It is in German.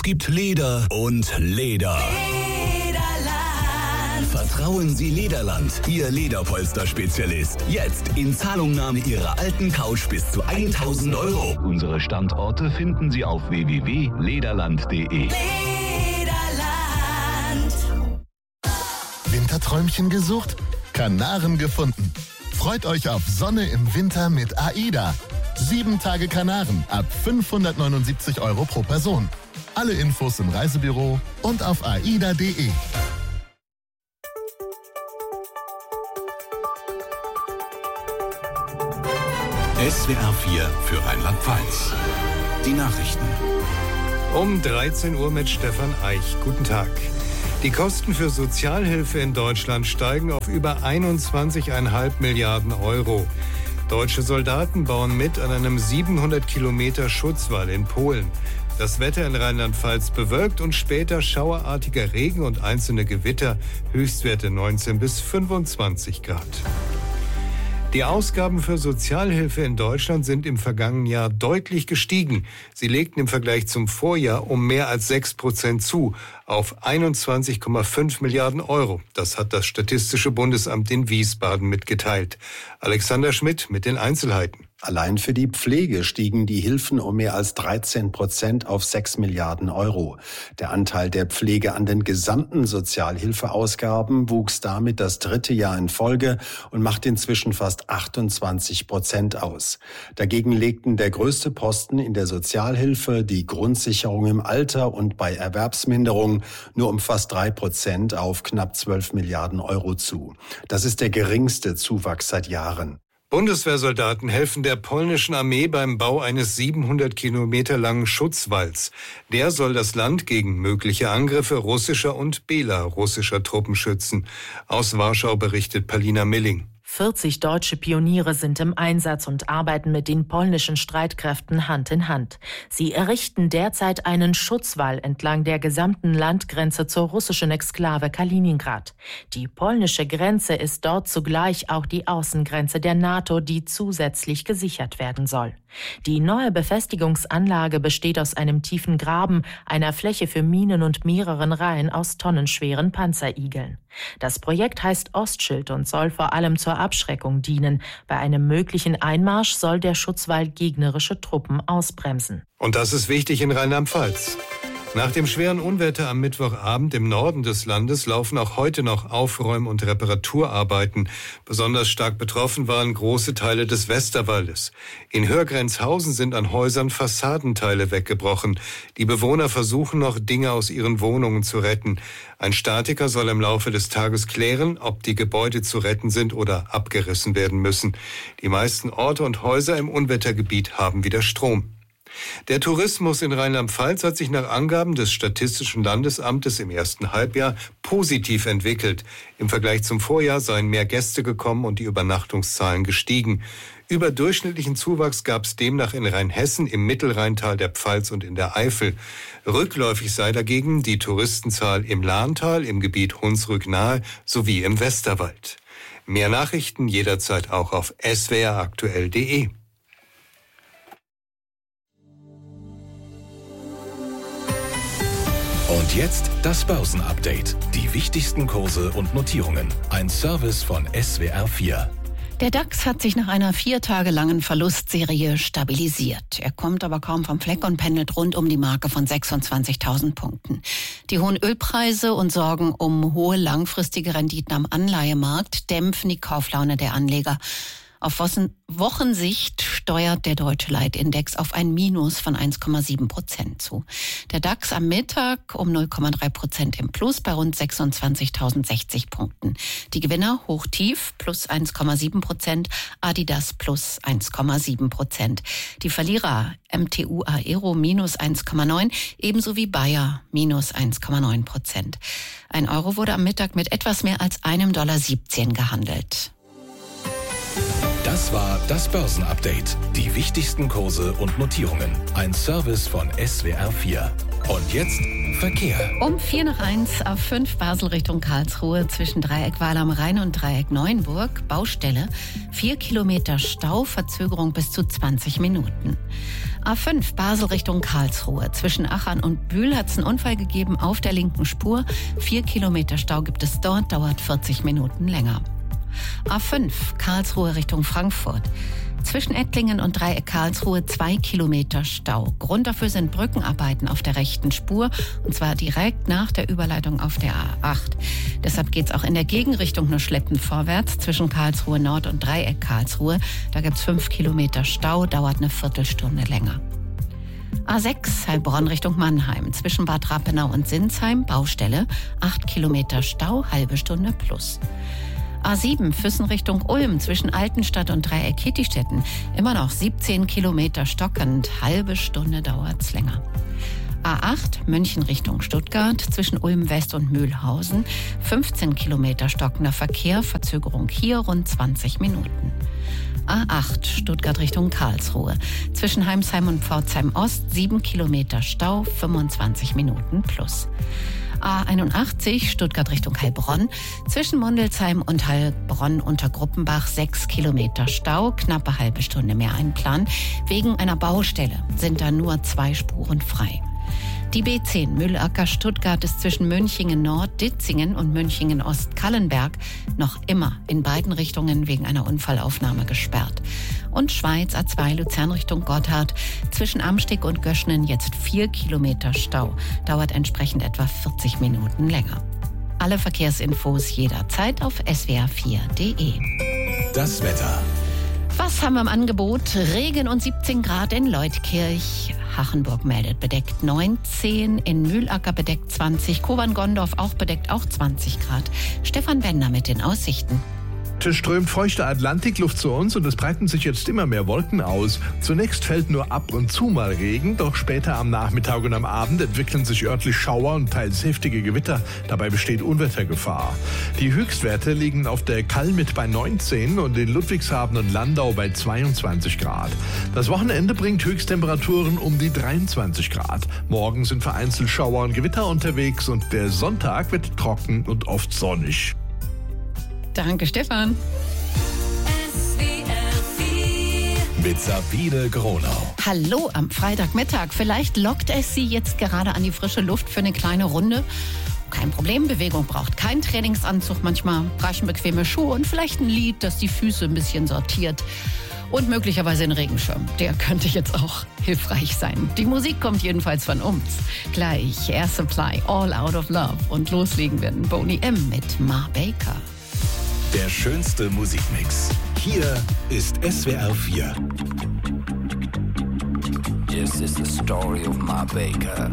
gibt Leder und Leder. Vertrauen Sie Lederland, Ihr Lederpolster-Spezialist. Jetzt in Zahlungnahme Ihrer alten Couch bis zu 1.000 €. Unsere Standorte finden Sie auf www.lederland.de. Lederland. Winterträumchen gesucht? Kanaren gefunden. Freut euch auf Sonne im Winter mit AIDA. 7 Tage Kanaren ab 579 € pro Person. Alle Infos im Reisebüro und auf aida.de. SWR 4 für Rheinland-Pfalz. Die Nachrichten. Um 13 Uhr mit Stefan Eich. Guten Tag. Die Kosten für Sozialhilfe in Deutschland steigen auf über 21,5 Milliarden €. Deutsche Soldaten bauen mit an einem 700 Kilometer Schutzwall in Polen. Das Wetter in Rheinland-Pfalz bewölkt und später schauerartiger Regen und einzelne Gewitter. Höchstwerte 19 bis 25 Grad. Die Ausgaben für Sozialhilfe in Deutschland sind im vergangenen Jahr deutlich gestiegen. Sie legten im Vergleich zum Vorjahr um mehr als 6% zu, auf 21,5 Milliarden €. Das hat das Statistische Bundesamt in Wiesbaden mitgeteilt. Alexander Schmidt mit den Einzelheiten. Allein für die Pflege stiegen die Hilfen um mehr als 13% auf 6 Milliarden €. Der Anteil der Pflege an den gesamten Sozialhilfeausgaben wuchs damit das 3. Jahr in Folge und macht inzwischen fast 28% aus. Dagegen legten der größte Posten in der Sozialhilfe, die Grundsicherung im Alter und bei Erwerbsminderung nur um fast 3% auf knapp 12 Milliarden € zu. Das ist der geringste Zuwachs seit Jahren. Bundeswehrsoldaten helfen der polnischen Armee beim Bau eines 700 Kilometer langen Schutzwalls. Der soll das Land gegen mögliche Angriffe russischer und belarussischer Truppen schützen. Aus Warschau berichtet Palina Milling. 40 deutsche Pioniere sind im Einsatz und arbeiten mit den polnischen Streitkräften Hand in Hand. Sie errichten derzeit einen Schutzwall entlang der gesamten Landgrenze zur russischen Exklave Kaliningrad. Die polnische Grenze ist dort zugleich auch die Außengrenze der NATO, die zusätzlich gesichert werden soll. Die neue Befestigungsanlage besteht aus einem tiefen Graben, einer Fläche für Minen und mehreren Reihen aus tonnenschweren Panzerigeln. Das Projekt heißt Ostschild und soll vor allem zur Abschreckung dienen. Bei einem möglichen Einmarsch soll der Schutzwall gegnerische Truppen ausbremsen. Und das ist wichtig in Rheinland-Pfalz. Nach dem schweren Unwetter am Mittwochabend im Norden des Landes laufen auch heute noch Aufräum- und Reparaturarbeiten. Besonders stark betroffen waren große Teile des Westerwaldes. In Hörgrenzhausen sind an Häusern Fassadenteile weggebrochen. Die Bewohner versuchen noch, Dinge aus ihren Wohnungen zu retten. Ein Statiker soll im Laufe des Tages klären, ob die Gebäude zu retten sind oder abgerissen werden müssen. Die meisten Orte und Häuser im Unwettergebiet haben wieder Strom. Der Tourismus in Rheinland-Pfalz hat sich nach Angaben des Statistischen Landesamtes im ersten Halbjahr positiv entwickelt. Im Vergleich zum Vorjahr seien mehr Gäste gekommen und die Übernachtungszahlen gestiegen. Überdurchschnittlichen Zuwachs gab es demnach in Rheinhessen, im Mittelrheintal der Pfalz und in der Eifel. Rückläufig sei dagegen die Touristenzahl im Lahntal, im Gebiet Hunsrück-Nahe sowie im Westerwald. Mehr Nachrichten jederzeit auch auf swraktuell.de. Und jetzt das Börsenupdate. Die wichtigsten Kurse und Notierungen. Ein Service von SWR 4. Der DAX hat sich nach einer 4 Tage langen Verlustserie stabilisiert. Er kommt aber kaum vom Fleck und pendelt rund um die Marke von 26.000 Punkten. Die hohen Ölpreise und Sorgen um hohe langfristige Renditen am Anleihemarkt dämpfen die Kauflaune der Anleger. Auf Wochensicht steuert der Deutsche Leitindex auf ein Minus von 1,7% zu. Der DAX am Mittag um 0,3% im Plus bei rund 26.060 Punkten. Die Gewinner hoch-tief plus 1,7%, Adidas plus 1,7%. Die Verlierer MTU Aero minus 1,9%, ebenso wie Bayer minus 1,9%. Ein Euro wurde am Mittag mit etwas mehr als $1,17 gehandelt. Das war das Börsenupdate. Die wichtigsten Kurse und Notierungen. Ein Service von SWR 4. Und jetzt Verkehr. Um 4:01 auf 5 Basel Richtung Karlsruhe zwischen Dreieck Wahl am Rhein und Dreieck Neuenburg. Baustelle. 4 Kilometer Stau, Verzögerung bis zu 20 Minuten. A5 Basel Richtung Karlsruhe. Zwischen Achern und Bühl hat es einen Unfall gegeben auf der linken Spur. 4 Kilometer Stau gibt es dort, dauert 40 Minuten länger. A5 Karlsruhe Richtung Frankfurt. Zwischen Ettlingen und Dreieck Karlsruhe 2 Kilometer Stau. Grund dafür sind Brückenarbeiten auf der rechten Spur, und zwar direkt nach der Überleitung auf der A8. Deshalb geht es auch in der Gegenrichtung nur schleppend vorwärts zwischen Karlsruhe Nord und Dreieck Karlsruhe. Da gibt es 5 Kilometer Stau, dauert eine Viertelstunde länger. A6 Heilbronn Richtung Mannheim. Zwischen Bad Rappenau und Sinsheim Baustelle. 8 Kilometer Stau, halbe Stunde plus. A7 Füssen Richtung Ulm zwischen Altenstadt und Dreieck Kittistetten. Immer noch 17 Kilometer stockend, halbe Stunde dauert's länger. A8 München Richtung Stuttgart zwischen Ulm West und Mühlhausen. 15 Kilometer stockender Verkehr, Verzögerung hier rund 20 Minuten. A8 Stuttgart Richtung Karlsruhe. Zwischen Heimsheim und Pforzheim Ost 7 Kilometer Stau, 25 Minuten plus. A81 Stuttgart Richtung Heilbronn. Zwischen Mundelsheim und Heilbronn unter Gruppenbach 6 Kilometer Stau, knappe halbe Stunde mehr einplanen. Wegen einer Baustelle sind da nur 2 Spuren frei. Die B10 Mühlacker Stuttgart ist zwischen Münchingen Nord, Ditzingen und Münchingen Ost-Kallenberg noch immer in beiden Richtungen wegen einer Unfallaufnahme gesperrt. Und Schweiz A2 Luzern Richtung Gotthard zwischen Amsteg und Göschenen jetzt 4 Kilometer Stau. Dauert entsprechend etwa 40 Minuten länger. Alle Verkehrsinfos jederzeit auf swr4.de. Das Wetter. Was haben wir im Angebot? Regen und 17 Grad in Leutkirch. Hachenburg meldet bedeckt 19, in Mühlacker bedeckt 20, Kobern-Gondorf auch bedeckt, auch 20 Grad. Stefan Bender mit den Aussichten. Es strömt feuchte Atlantikluft zu uns und es breiten sich jetzt immer mehr Wolken aus. Zunächst fällt nur ab und zu mal Regen, doch später am Nachmittag und am Abend entwickeln sich örtlich Schauer und teils heftige Gewitter. Dabei besteht Unwettergefahr. Die Höchstwerte liegen auf der Kalmit bei 19 und in Ludwigshafen und Landau bei 22 Grad. Das Wochenende bringt Höchsttemperaturen um die 23 Grad. Morgen sind vereinzelt Schauer und Gewitter unterwegs und der Sonntag wird trocken und oft sonnig. Danke, Stefan. Mit Sabine Gronau. Hallo am Freitagmittag. Vielleicht lockt es Sie jetzt gerade an die frische Luft für eine kleine Runde. Kein Problem, Bewegung braucht keinen Trainingsanzug. Manchmal reichen bequeme Schuhe und vielleicht ein Lied, das die Füße ein bisschen sortiert. Und möglicherweise ein Regenschirm. Der könnte jetzt auch hilfreich sein. Die Musik kommt jedenfalls von uns. Gleich Air Supply, All Out of Love. Und loslegen werden Boney M. mit Ma Baker. Der schönste Musikmix. Hier ist SWR 4. This is the story of Ma Baker.